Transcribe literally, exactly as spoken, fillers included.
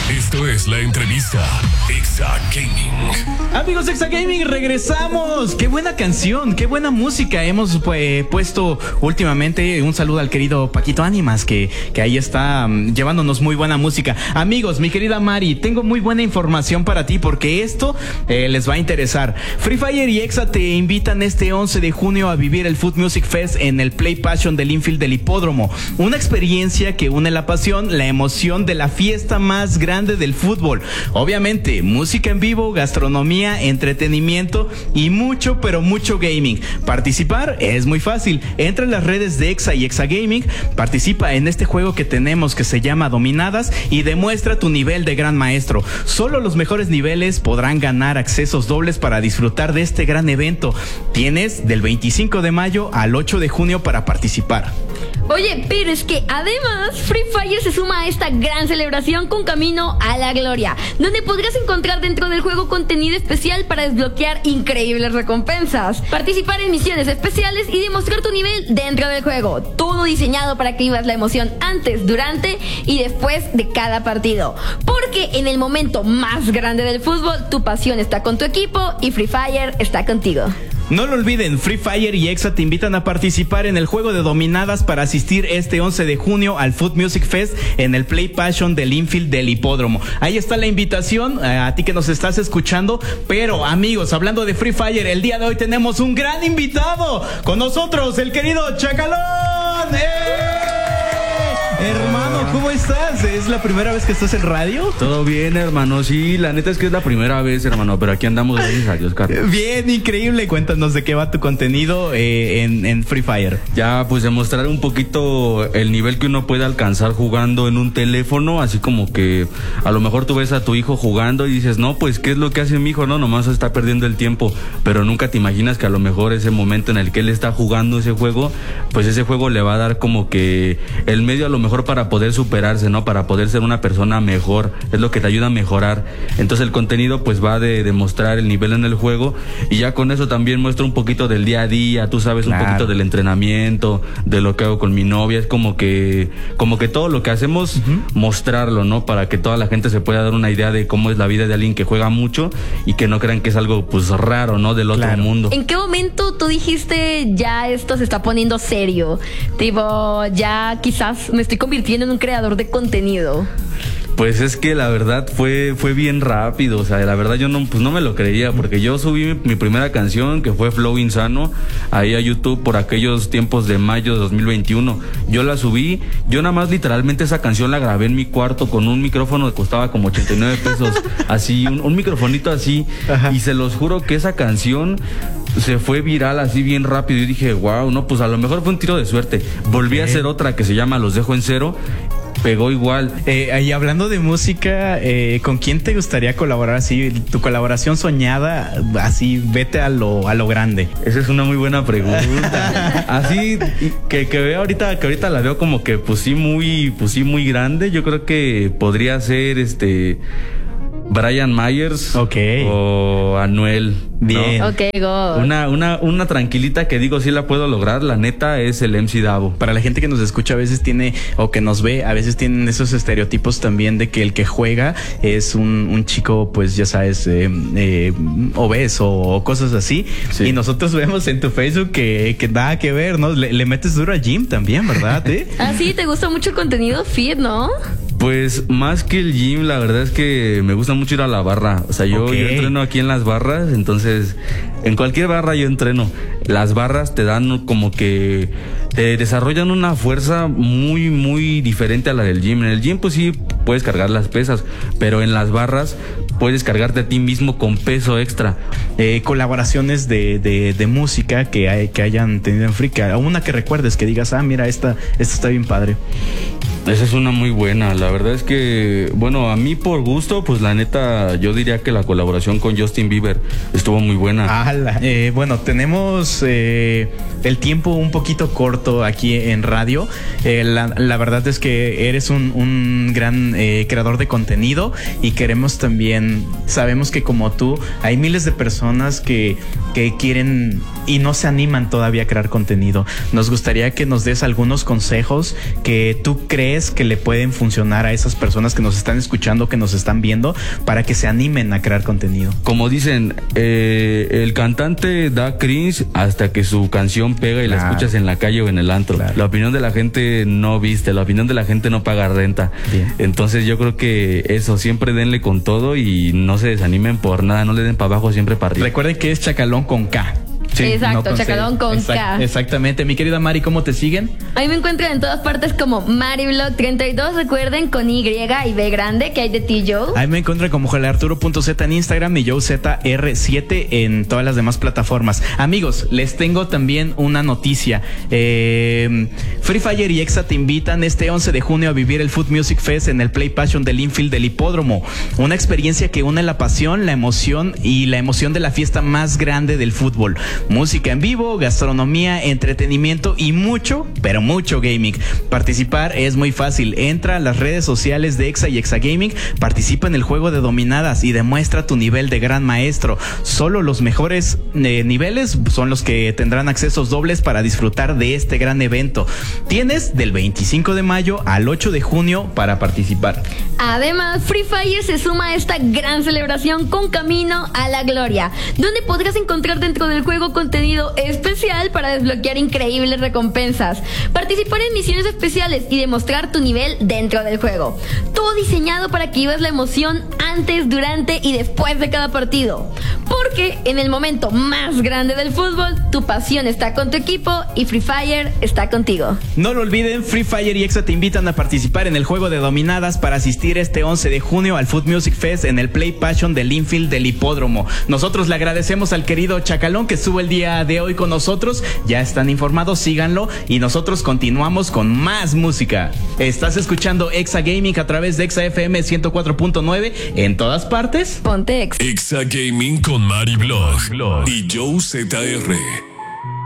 Esto es la entrevista Exa Gaming. Amigos de Exa Gaming, regresamos. Qué buena canción, qué buena música hemos pues, puesto últimamente. Un saludo al querido Paquito Ánimas, que, que ahí está um, llevándonos muy buena música. Amigos, mi querida Mari, tengo muy buena información para ti porque esto eh, les va a interesar. Free Fire y Exa te invitan este once de junio a vivir el Food Music Fest en el Play Passion del infield del Hipódromo. Una experiencia que une la pasión, la emoción de la fiesta más grande del fútbol. Obviamente, música en vivo, gastronomía, entretenimiento y mucho, pero mucho gaming. Participar es muy fácil. Entra en las redes de Exa y Exa Gaming, participa en este juego que tenemos que se llama Dominadas y demuestra tu nivel de gran maestro. Solo los mejores niveles podrán ganar accesos dobles para disfrutar de este gran evento. Tienes del veinticinco de mayo al ocho de junio para participar. Oye, pero es que además Free Fire se suma a esta gran celebración con Camino a la Gloria, donde podrás encontrar dentro del juego contenido especial para desbloquear increíbles recompensas, participar en misiones especiales y demostrar tu nivel dentro del juego. Todo diseñado para que vivas la emoción antes, durante y después de cada partido. Porque en el momento más grande del fútbol, tu pasión está con tu equipo y Free Fire está contigo. No lo olviden, Free Fire y Exa te invitan a participar en el juego de Dominadas para asistir este once de junio al Food Music Fest en el Play Passion del infield del Hipódromo. Ahí está la invitación a ti que nos estás escuchando. Pero amigos, hablando de Free Fire, el día de hoy tenemos un gran invitado con nosotros, el querido Chacalón. ¡Eh! Hermano, ¿cómo estás? ¿Es la primera vez que estás en radio? Todo bien, hermano. Sí, la neta es que es la primera vez, hermano. Pero aquí andamos, gracias a Dios, Carlos. Bien, increíble. Cuéntanos de qué va tu contenido eh, en, en Free Fire. Ya, pues demostrar un poquito el nivel que uno puede alcanzar jugando en un teléfono. Así como que a lo mejor tú ves a tu hijo jugando y dices, no, pues, ¿qué es lo que hace mi hijo? No, nomás está perdiendo el tiempo. Pero nunca te imaginas que a lo mejor ese momento en el que él está jugando ese juego, pues ese juego le va a dar como que el medio a lo mejor para poder superarse, ¿no? Para poder ser una persona mejor, es lo que te ayuda a mejorar. Entonces el contenido pues va de demostrar el nivel en el juego y ya con eso también muestra un poquito del día a día, tú sabes, claro, un poquito del entrenamiento, de lo que hago con mi novia, es como que como que todo lo que hacemos, uh-huh, mostrarlo, ¿no? Para que toda la gente se pueda dar una idea de cómo es la vida de alguien que juega mucho y que no crean que es algo pues raro, ¿no? Del otro, claro, mundo. ¿En qué momento tú dijiste ya esto se está poniendo serio? Tipo, ya quizás me estoy convirtiendo en un creador de contenido. Pues es que la verdad fue fue bien rápido, o sea, la verdad yo no pues no me lo creía, porque yo subí mi, mi primera canción, que fue Flow Insano, ahí a YouTube por aquellos tiempos de mayo de dos mil veintiuno. Yo la subí, yo nada más literalmente esa canción la grabé en mi cuarto con un micrófono que costaba como ochenta y nueve pesos, así, un, un microfonito así. Ajá. Y se los juro que esa canción se fue viral así bien rápido y dije, wow, no, pues a lo mejor fue un tiro de suerte. Volví, okay, a hacer otra que se llama Los Dejo en Cero. Pegó igual. Eh, y hablando de música, eh, ¿con quién te gustaría colaborar así? Tu colaboración soñada, así, vete a lo, a lo grande. Esa es una muy buena pregunta. Así que, que veo ahorita, que ahorita la veo como que pues sí muy, pues sí muy grande. Yo creo que podría ser este Brian Myers, okay, o Anuel. Bien. ¿No? Ok, go. Una, una, una tranquilita que digo sí la puedo lograr, la neta, es el M C Davo. Para la gente que nos escucha a veces tiene, o que nos ve, a veces tienen esos estereotipos también de que el que juega es un, un chico, pues ya sabes, eh, eh, obeso o cosas así. Sí. Y nosotros vemos en tu Facebook que, que nada que ver, ¿no? Le, le metes duro al gym también, ¿verdad? ¿Eh? Ah, sí, ¿te gusta mucho el contenido fit, no? Pues más que el gym, la verdad es que me gusta mucho ir a la barra. O sea, yo, okay, yo entreno aquí en las barras, entonces en cualquier barra yo entreno. Las barras te dan como que te desarrollan una fuerza muy, muy diferente a la del gym. En el gym pues sí puedes cargar las pesas, pero en las barras puedes cargarte a ti mismo con peso extra. Eh, colaboraciones de, de, de música que, hay, que hayan tenido en Free, una que recuerdes, que digas, ah, mira, esta, esta está bien padre. Esa es una muy buena, la verdad es que, bueno, a mí por gusto, pues la neta, yo diría que la colaboración con Justin Bieber estuvo muy buena. ¡Hala! Eh, bueno, tenemos eh, el tiempo un poquito corto aquí en radio. Eh, la, la verdad es que eres un, un gran eh, creador de contenido y queremos también, sabemos que como tú, hay miles de personas que, que quieren y no se animan todavía a crear contenido. Nos gustaría que nos des algunos consejos que tú crees que le pueden funcionar a esas personas que nos están escuchando, que nos están viendo, para que se animen a crear contenido. Como dicen, eh, el cantante da cringe hasta que su canción pega y claro. la escuchas en la calle o en el antro. Claro. La opinión de la gente no viste, la opinión de la gente no paga renta. Bien. Entonces yo creo que eso, siempre denle con todo y no se desanimen por nada, no le den para abajo, siempre para arriba. Recuerden que es Chacalón con K. Sí, Exacto, no con Chacalón con Exact, K. Exactamente. Mi querida Mari, ¿cómo te siguen? A mí me encuentran en todas partes como MariBlog treinta y dos. Recuerden, con Y y B grande, que hay de ti, Joe. Ahí me encuentran como jolearturo punto z en Instagram y Joe Z R siete en todas las demás plataformas. Amigos, les tengo también una noticia. Eh, Free Fire y Exa te invitan este once de junio a vivir el Food Music Fest en el Play Passion del infield del Hipódromo. Una experiencia que une la pasión, la emoción y la emoción de la fiesta más grande del fútbol. Música en vivo, gastronomía, entretenimiento y mucho, pero mucho gaming. Participar es muy fácil. Entra a las redes sociales de Exa y Exa Gaming, participa en el juego de dominadas y demuestra tu nivel de gran maestro. Solo los mejores eh, niveles son los que tendrán accesos dobles para disfrutar de este gran evento. Tienes del veinticinco de mayo al ocho de junio para participar. Además, Free Fire se suma a esta gran celebración con Camino a la Gloria, donde podrás encontrar dentro del juego contenido especial para desbloquear increíbles recompensas, participar en misiones especiales y demostrar tu nivel dentro del juego. Todo diseñado para que vivas la emoción antes, durante y después de cada partido. Porque en el momento más grande del fútbol, tu pasión está con tu equipo y Free Fire está contigo. No lo olviden, Free Fire y Exa te invitan a participar en el juego de dominadas para asistir este once de junio al Food Music Fest en el Play Passion del infield del Hipódromo. Nosotros le agradecemos al querido Chacalón que estuvo el día de hoy con nosotros. Ya están informados, síganlo y nosotros continuamos con más música. Estás escuchando Exa Gaming a través de Exa F M ciento cuatro punto nueve en todas partes. Ponte Exa. Exa Gaming con MariBlog y Joe Z R.